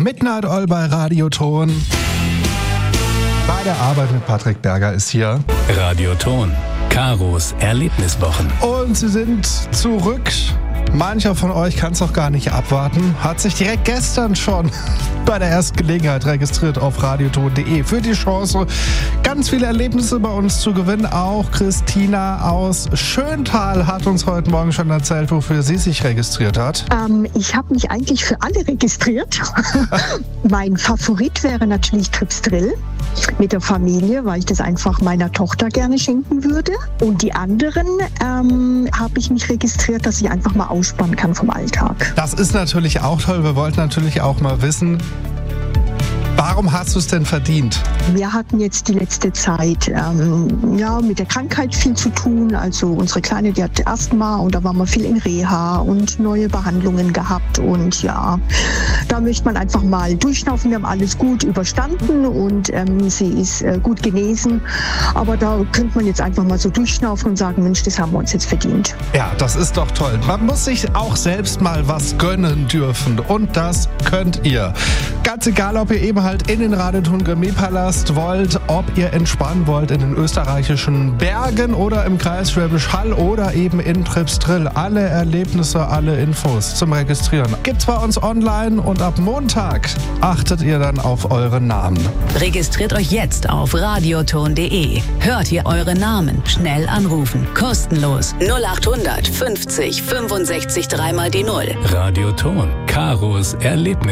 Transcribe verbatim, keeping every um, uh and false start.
Midnight Oil bei Radioton. Bei der Arbeit mit Patrick Berger ist hier Radioton. Karos Erlebniswochen. Und sie sind zurück. Mancher von euch kann es noch gar nicht abwarten. Hat sich direkt gestern schon bei der ersten Gelegenheit registriert auf radioton punkt de für die Chance, ganz viele Erlebnisse bei uns zu gewinnen. Auch Christina aus Schöntal hat uns heute Morgen schon erzählt, wofür sie sich registriert hat. Ähm, ich habe mich eigentlich für alle registriert. Mein Favorit wäre natürlich Tripsdrill mit der Familie, weil ich das einfach meiner Tochter gerne schenken würde. Und die anderen ähm, habe ich mich registriert, dass ich einfach mal ausspannen kann vom Alltag. Das ist natürlich auch toll. Wir wollten natürlich auch mal wissen, warum hast du es denn verdient? Wir hatten jetzt die letzte Zeit ähm, ja, mit der Krankheit viel zu tun. Also unsere Kleine, die hat Asthma und da waren wir viel in Reha und neue Behandlungen gehabt. Und ja, da möchte man einfach mal durchschnaufen. Wir haben alles gut überstanden und ähm, sie ist äh, gut genesen. Aber da könnte man jetzt einfach mal so durchschnaufen und sagen, Mensch, das haben wir uns jetzt verdient. Ja, das ist doch toll. Man muss sich auch selbst mal was gönnen dürfen. Und das könnt ihr. Ganz egal, ob ihr eben halt in den Radioton Gourmet-Palast wollt, ob ihr entspannen wollt in den österreichischen Bergen oder im Kreis Schwäbisch Hall oder eben in Tripsdrill. Alle Erlebnisse, alle Infos zum Registrieren gibt's bei uns online und ab Montag achtet ihr dann auf eure Namen. Registriert euch jetzt auf radioton punkt de. Hört ihr eure Namen, schnell anrufen, kostenlos null achthundert fünfzig fünfundsechzig dreimal die Null. Radioton. Karos Erlebnis.